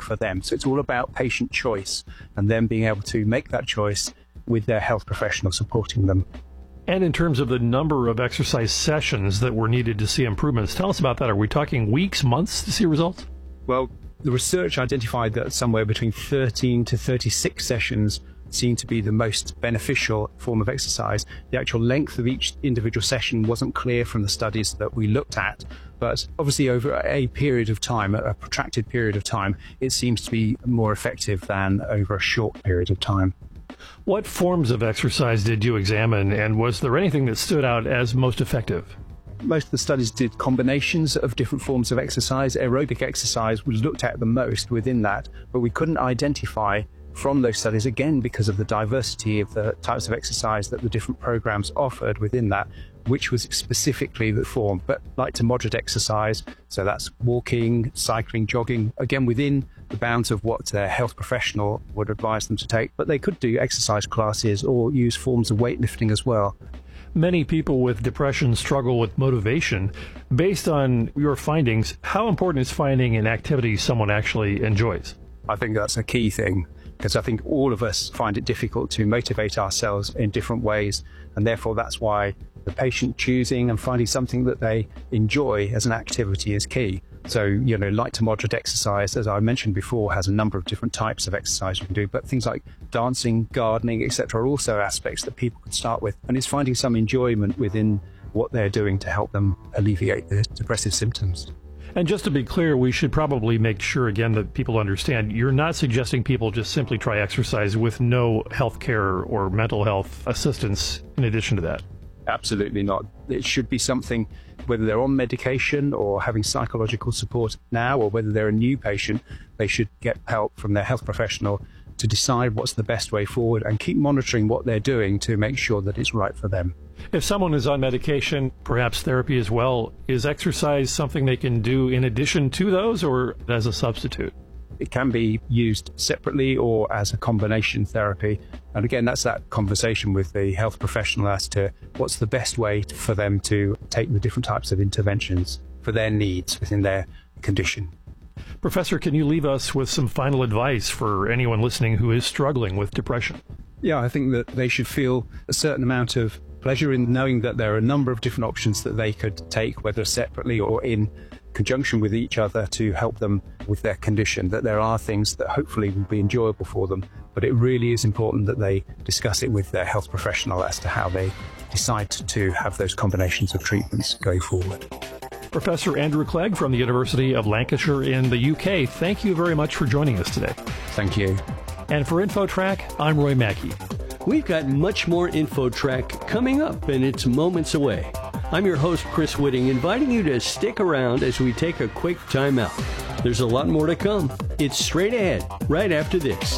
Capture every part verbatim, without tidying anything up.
for them. So it's all about patient choice and them being able to make that choice with their health professional supporting them. And in terms of the number of exercise sessions that were needed to see improvements, tell us about that. Are we talking weeks, months to see results? Well, the research identified that somewhere between thirteen to thirty-six sessions seemed to be the most beneficial form of exercise. The actual length of each individual session wasn't clear from the studies that we looked at, but obviously over a period of time, a protracted period of time, it seems to be more effective than over a short period of time. What forms of exercise did you examine, and was there anything that stood out as most effective? Most of the studies did combinations of different forms of exercise. Aerobic exercise was looked at the most within that, but we couldn't identify from those studies, again because of the diversity of the types of exercise that the different programs offered within that, which was specifically the form. But light to moderate exercise, so that's walking, cycling, jogging, again within the bounds of what their health professional would advise them to take. But they could do exercise classes or use forms of weightlifting as well. Many people with depression struggle with motivation. Based on your findings, how important is finding an activity someone actually enjoys? I think that's a key thing, because I think all of us find it difficult to motivate ourselves in different ways, and therefore that's why the patient choosing and finding something that they enjoy as an activity is key. So, you know, light to moderate exercise, as I mentioned before, has a number of different types of exercise you can do, but things like dancing, gardening, et cetera are also aspects that people can start with, and it's finding some enjoyment within what they're doing to help them alleviate the depressive symptoms. And just to be clear, we should probably make sure again that people understand you're not suggesting people just simply try exercise with no health care or mental health assistance in addition to that. Absolutely not. It should be something, whether they're on medication or having psychological support now, or whether they're a new patient, they should get help from their health professional to decide what's the best way forward and keep monitoring what they're doing to make sure that it's right for them. If someone is on medication, perhaps therapy as well, is exercise something they can do in addition to those or as a substitute? It can be used separately or as a combination therapy. And again, that's that conversation with the health professional as to what's the best way for them to take the different types of interventions for their needs within their condition. Professor, can you leave us with some final advice for anyone listening who is struggling with depression? Yeah, I think that they should feel a certain amount of pleasure in knowing that there are a number of different options that they could take, whether separately or in conjunction with each other, to help them with their condition, that there are things that hopefully will be enjoyable for them. But it really is important that they discuss it with their health professional as to how they decide to have those combinations of treatments going forward. Professor Andrew Clegg from the University of Lancashire in the U K, thank you very much for joining us today. Thank you. And for InfoTrack, I'm Roy Mackey. We've got much more InfoTrack coming up, and it's moments away. I'm your host, Chris Whitting, inviting you to stick around as we take a quick time out. There's a lot more to come. It's straight ahead, right after this.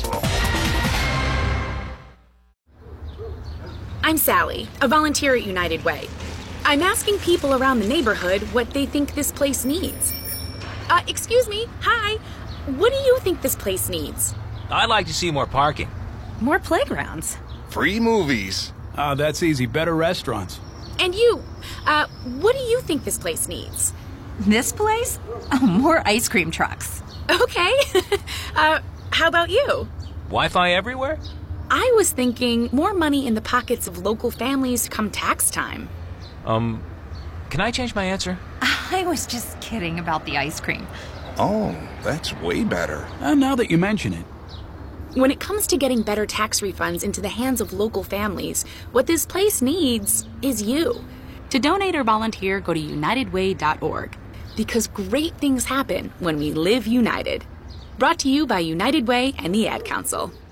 I'm Sally, a volunteer at United Way. I'm asking people around the neighborhood what they think this place needs. Uh, excuse me, hi. What do you think this place needs? I'd like to see more parking. More playgrounds. Free movies. Oh, that's easy. Better restaurants. And you, uh, what do you think this place needs? This place? Oh, more ice cream trucks. Okay. uh, how about you? Wi-Fi everywhere? I was thinking more money in the pockets of local families come tax time. Um, can I change my answer? I was just kidding about the ice cream. Oh, that's way better. And now that you mention it. When it comes to getting better tax refunds into the hands of local families, what this place needs is you. To donate or volunteer, go to united way dot org. Because great things happen when we live united. Brought to you by United Way and the Ad Council.